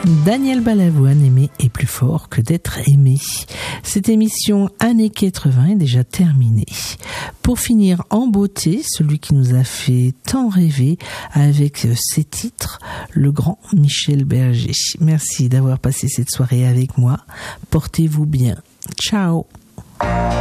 Daniel Balavoine, aimer est plus fort que d'être aimé. Cette émission années 80 est déjà terminée. Pour finir en beauté, celui qui nous a fait tant rêver avec ses titres, le grand Michel Berger. Merci d'avoir passé cette soirée avec moi. Portez-vous bien. Ciao.